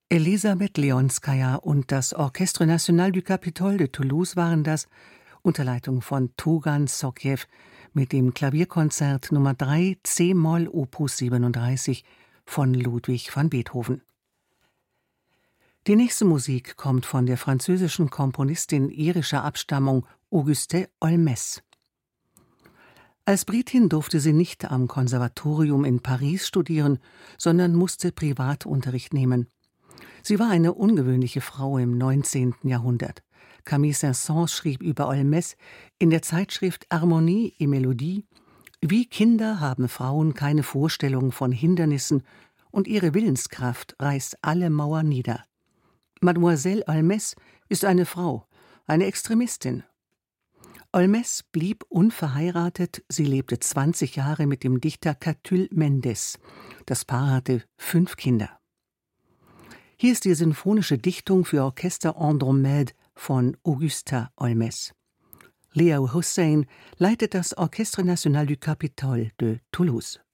Elisabeth Leonskaja und das Orchestre National du Capitole de Toulouse waren das, unter Leitung von Tugan Sokjew, mit dem Klavierkonzert Nummer 3 c-Moll Opus 37 von Ludwig van Beethoven. Die nächste Musik kommt von der französischen Komponistin irischer Abstammung Auguste Holmès. Als Britin durfte sie nicht am Konservatorium in Paris studieren, sondern musste Privatunterricht nehmen. Sie war eine ungewöhnliche Frau im 19. Jahrhundert. Camille Saint-Saëns schrieb über Holmès in der Zeitschrift Harmonie et Mélodie: Wie Kinder haben Frauen keine Vorstellung von Hindernissen und ihre Willenskraft reißt alle Mauern nieder. Mademoiselle Holmès ist eine Frau, eine Extremistin. Holmès blieb unverheiratet, sie lebte 20 Jahre mit dem Dichter Catulle Mendes. Das Paar hatte 5 Kinder. Hier ist die sinfonische Dichtung für Orchester Andromède von Augusta Holmès. Leo Hussein leitet das Orchestre National du Capitole de Toulouse.